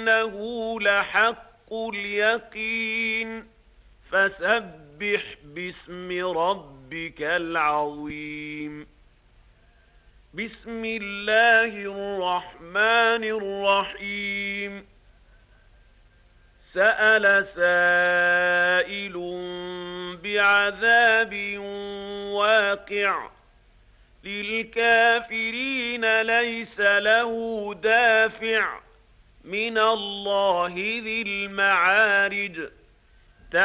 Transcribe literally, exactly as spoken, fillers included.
إنه لحق اليقين فسبح باسم ربك العظيم. بسم الله الرحمن الرحيم. سأل سائل بعذاب واقع للكافرين ليس له دافع من الله ذي المعارج.